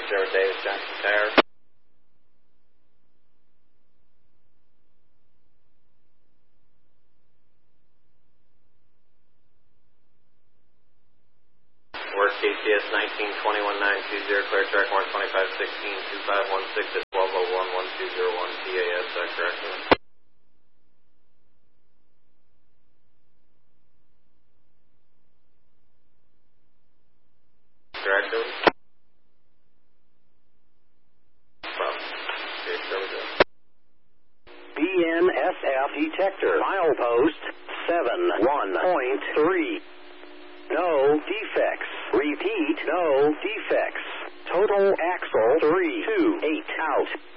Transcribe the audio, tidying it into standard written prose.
Sarah Davis, Johnson Tire. Work KCS 1921-920, clear track 125-16-2516 at 1201-1201 PAS, is that correct? Correct, okay, there we go. BNSF detector, milepost 71.3. No defects. Repeat, no defects. Total axle 328 out.